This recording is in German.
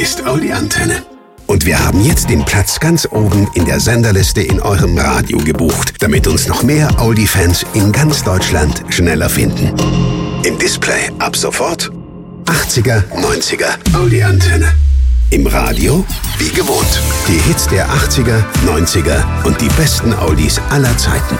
ist Audi Antenne. Und wir haben jetzt den Platz ganz oben in der Senderliste in eurem Radio gebucht, damit uns noch mehr Audi-Fans in ganz Deutschland schneller finden. Im Display ab sofort 80er, 90er Audi Antenne. Im Radio wie gewohnt. Die Hits der 80er, 90er und die besten Audis aller Zeiten.